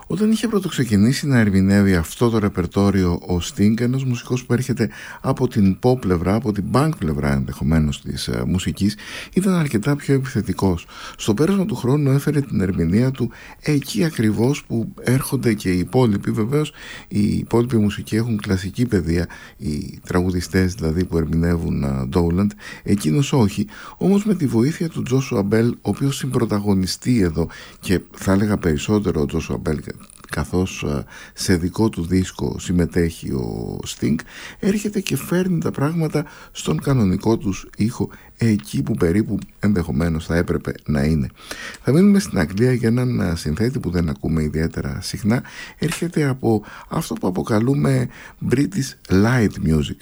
Όταν είχε πρωτοξεκινήσει να ερμηνεύει αυτό το ρεπερτόριο ο Sting, ένας μουσικός που έρχεται από την pop πλευρά, από την punk πλευρά ενδεχομένως της μουσικής, ήταν αρκετά πιο επιθετικός. Στο πέρασμα του χρόνου έφερε την ερμηνεία του εκεί ακριβώς που έρχονται και οι υπόλοιποι. Βεβαίως οι υπόλοιποι μουσικοί έχουν κλασική παιδεία, οι τραγουδιστές δηλαδή που ερμηνεύουν Dowland, εκείνος όχι, όμως με τη βοήθεια του Joshua Bell, ο οποίος συμπρωταγωνιστεί εδώ και θα έλεγα περισσότερο ο Joshua Bell, καθώς σε δικό του δίσκο συμμετέχει ο Sting, έρχεται και φέρνει τα πράγματα στον κανονικό τους ήχο, εκεί που περίπου ενδεχομένως θα έπρεπε να είναι. Θα μείνουμε στην Αγγλία για έναν συνθέτη που δεν ακούμε ιδιαίτερα συχνά. Έρχεται από αυτό που αποκαλούμε British Light Music.